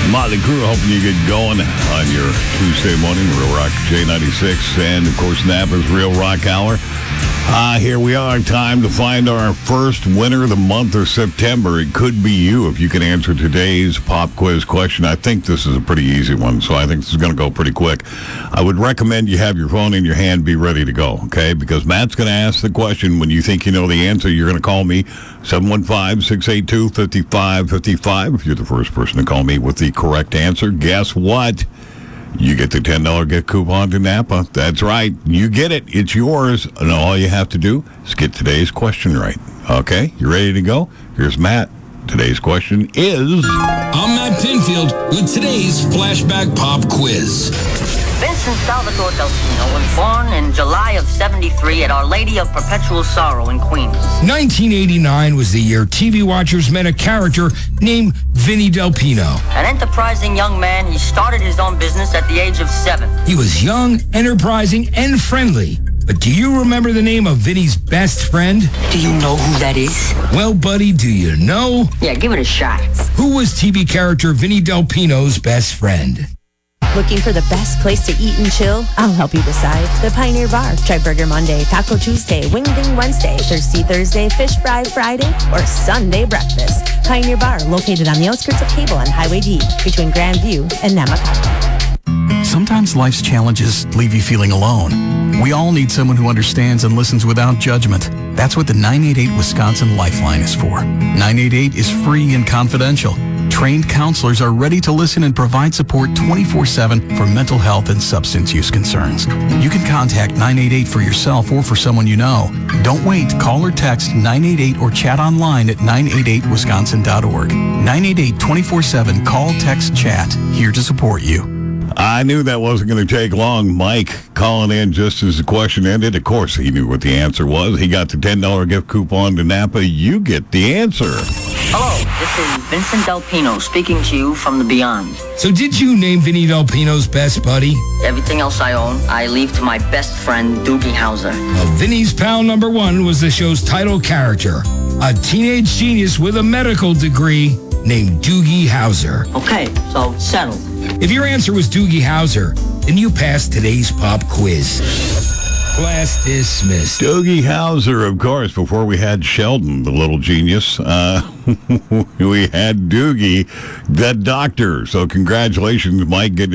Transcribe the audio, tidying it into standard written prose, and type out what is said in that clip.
Motley Crue, hoping you get going on your Tuesday morning. Real Rock J96 and, of course, Napa's Real Rock Hour. Here we are. Time to find our first winner of the month of September. It could be you if you can answer today's pop quiz question. I think this is a pretty easy one, so I think this is going to go pretty quick. I would recommend you have your phone in your hand, be ready to go, okay? Because Matt's going to ask the question. When you think you know the answer, you're going to call me, 715-682-5555. If you're the first person to call me with the correct answer, guess what? You get the $10 gift coupon to Napa. That's right. You get it. It's yours. And all you have to do is get today's question right. Okay? You ready to go? Here's Matt. Today's question is... I'm Matt Pinfield with today's Flashback Pop Quiz. Vincent Salvatore Delfino was born in July of 73 at Our Lady of Perpetual Sorrow in Queens. 1989 was the year TV watchers met a character named Vinny Delpino. An enterprising young man, he started his own business at the age of 7. He was young, enterprising, and friendly. But do you remember the name of Vinny's best friend? Do you know who that is? Well, buddy, do you know? Yeah, give it a shot. Who was TV character Vinny Delpino's best friend? Looking for the best place to eat and chill? I'll help you decide. The Pioneer Bar. Try Burger Monday, Taco Tuesday, Wing Ding Wednesday, Thirsty Thursday, Fish Fry Friday, or Sunday breakfast. Pioneer Bar, located on the outskirts of Cable and Highway D, between Grandview and Namaquecua. Sometimes life's challenges leave you feeling alone. We all need someone who understands and listens without judgment. That's what the 988 Wisconsin Lifeline is for. 988 is free and confidential. Trained counselors are ready to listen and provide support 24/7 for mental health and substance use concerns. You can contact 988 for yourself or for someone you know. Don't wait. Call or text 988 or chat online at 988wisconsin.org. 988 24/7. Call, text, chat. Here to support you. I knew that wasn't going to take long. Mike calling in just as the question ended. Of course, he knew what the answer was. He got the $10 gift coupon to Napa. You get the answer. Hello, this is Vincent Delpino speaking to you from the beyond. So did you name Vinny Delpino's best buddy? Everything else I own, I leave to my best friend, Doogie Howser. Vinny's pal number one was the show's title character, a teenage genius with a medical degree named Doogie Howser. Okay, so settled. If your answer was Doogie Howser, then you passed today's pop quiz. Class dismissed. Doogie Howser, of course. Before we had Sheldon, the little genius, we had Doogie, the doctor. So congratulations, Mike.